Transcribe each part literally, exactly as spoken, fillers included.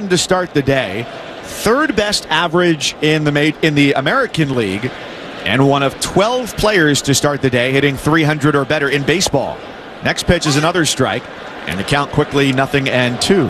to start the day, third best average in the ma- in the American League, and one of twelve players to start the day hitting three hundred or better in baseball. Next pitch is another strike, and the count quickly nothing and two.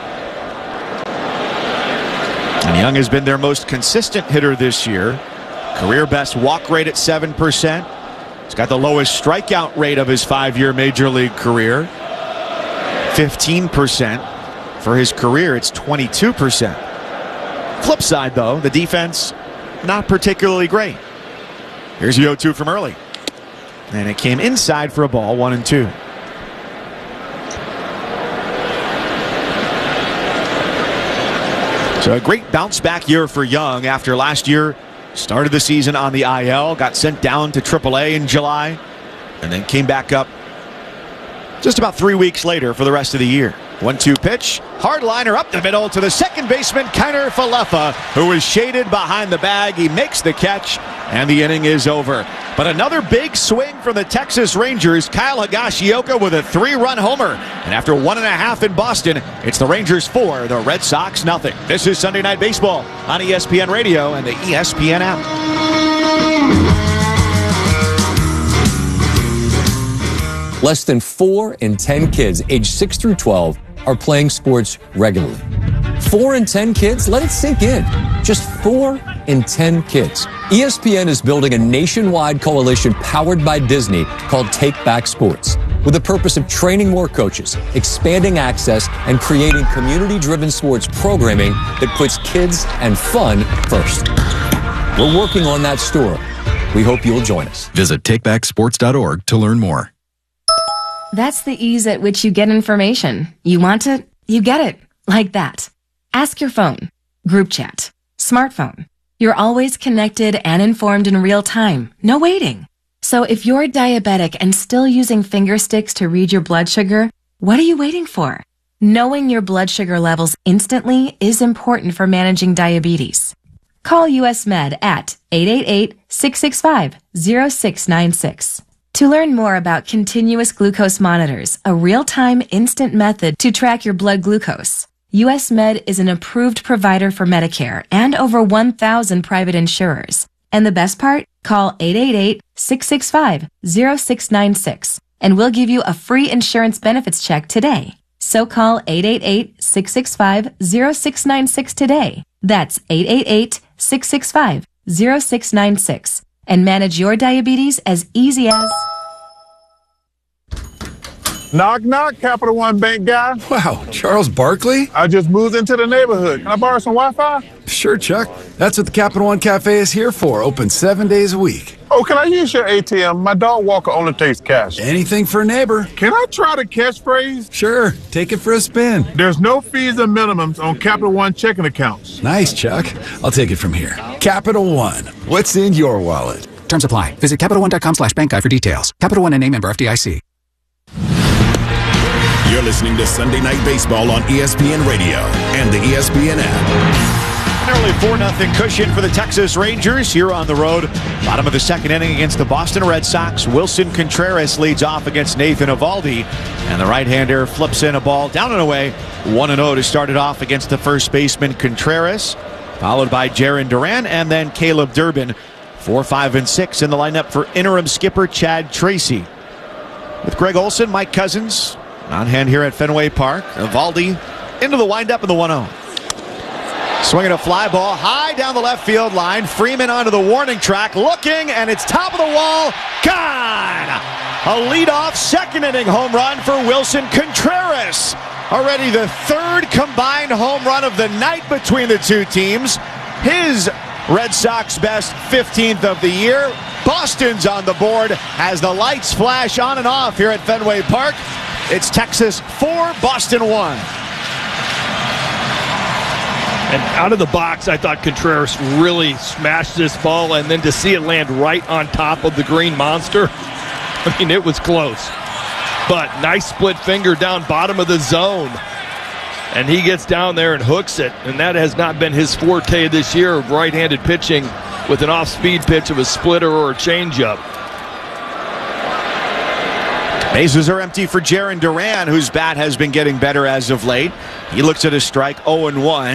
And Young has been their most consistent hitter this year. Career best walk rate at seven percent. He's got the lowest strikeout rate of his five-year major league career, fifteen percent. For his career, it's twenty-two percent. Flip side, though, the defense not particularly great. Here's the oh two from early. And it came inside for a ball, one and two. So a great bounce back year for Young after last year. Started the season on the I L, got sent down to triple A in July, and then came back up just about three weeks later for the rest of the year. one two pitch, hard liner up the middle to the second baseman, Kiner Falefa, who is shaded behind the bag. He makes the catch, and the inning is over. But another big swing from the Texas Rangers, Kyle Higashioka with a three-run homer. And after one and a half in Boston, it's the Rangers four, the Red Sox nothing. This is Sunday Night Baseball on E S P N Radio and the E S P N app. Less than four in ten kids aged six through twelve are playing sports regularly. Four in ten kids? Let it sink in. Just four in ten kids. E S P N is building a nationwide coalition powered by Disney called Take Back Sports, with the purpose of training more coaches, expanding access, and creating community-driven sports programming that puts kids and fun first. We're working on that story. We hope you'll join us. Visit take back sports dot org to learn more. That's the ease at which you get information. You want it, you get it. Like that. Ask your phone. Group chat. Smartphone. You're always connected and informed in real time. No waiting. So if you're diabetic and still using finger sticks to read your blood sugar, what are you waiting for? Knowing your blood sugar levels instantly is important for managing diabetes. Call U S Med at eight eight eight, six six five, zero six nine six. To learn more about continuous glucose monitors, a real-time instant method to track your blood glucose, U S Med is an approved provider for Medicare and over one thousand private insurers. And the best part? Call eight eight eight, six six five, zero six nine six and we'll give you a free insurance benefits check today. So call eight eight eight, six six five, zero six nine six today. That's eight eight eight, six six five, zero six nine six. And manage your diabetes as easy as... Knock, knock, Capital One Bank guy. Wow, Charles Barkley? I just moved into the neighborhood. Can I borrow some Wi-Fi? Sure, Chuck. That's what the Capital One Cafe is here for. Open seven days a week. Oh, can I use your A T M? My dog walker only takes cash. Anything for a neighbor. Can I try the catchphrase? Sure, take it for a spin. There's no fees or minimums on Capital One checking accounts. Nice, Chuck. I'll take it from here. Capital One. What's in your wallet? Terms apply. Visit Capital One dot com slash bank guide for details. Capital One and name member F D I C. You're listening to Sunday Night Baseball on E S P N Radio and the E S P N app. Nearly four nothing cushion for the Texas Rangers here on the road. Bottom of the second inning against the Boston Red Sox. Wilson Contreras leads off against Nathan Eovaldi. And the right-hander flips in a ball down and away. one and oh to start it off against the first baseman Contreras. Followed by Jarren Duran and then Caleb Durbin. Four, five, and six in the lineup for interim skipper Chad Tracy. With Greg Olson, Mike Cousins on hand here at Fenway Park. Eovaldi into the windup in the one oh. Swinging a fly ball high down the left field line. Freeman onto the warning track, looking, and it's top of the wall. Gone! A leadoff second inning home run for Wilson Contreras. Already the third combined home run of the night between the two teams. His Red Sox best fifteenth of the year. Boston's on the board as the lights flash on and off here at Fenway Park. It's Texas four, Boston one. And out of the box, I thought Contreras really smashed this ball, and then to see it land right on top of the green monster, I mean, it was close. But nice split finger down bottom of the zone. And he gets down there and hooks it, and that has not been his forte this year of right-handed pitching with an off-speed pitch of a splitter or a changeup. Bases are empty for Jarren Duran, whose bat has been getting better as of late. He looks at a strike, oh and one.